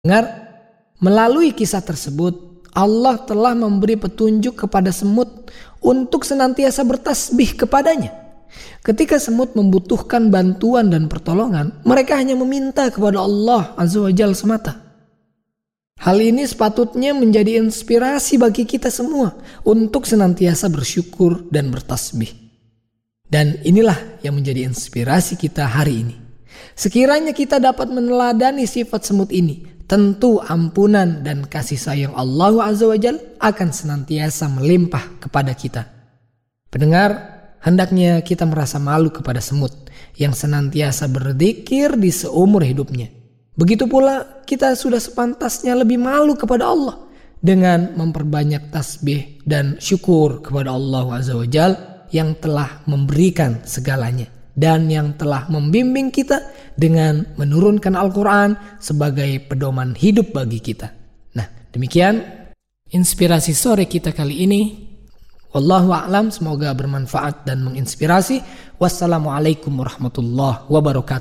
Dengar, melalui kisah tersebut Allah telah memberi petunjuk kepada semut untuk senantiasa bertasbih kepadanya. Ketika semut membutuhkan bantuan dan pertolongan, mereka hanya meminta kepada Allah Azza wa Jalla semata. Hal ini sepatutnya menjadi inspirasi bagi kita semua untuk senantiasa bersyukur dan bertasbih. Dan inilah yang menjadi inspirasi kita hari ini. Sekiranya kita dapat meneladani sifat semut ini, tentu ampunan dan kasih sayang Allah Azza wa Jalla akan senantiasa melimpah kepada kita. Pendengar, hendaknya kita merasa malu kepada semut yang senantiasa berzikir di seumur hidupnya. Begitu pula kita sudah sepantasnya lebih malu kepada Allah dengan memperbanyak tasbih dan syukur kepada Allah Azza wa Jalla yang telah memberikan segalanya dan yang telah membimbing kita dengan menurunkan Al-Quran sebagai pedoman hidup bagi kita. Nah, demikian inspirasi sore kita kali ini. Wallahu a'lam, semoga bermanfaat dan menginspirasi. Wassalamualaikum warahmatullahi wabarakatuh.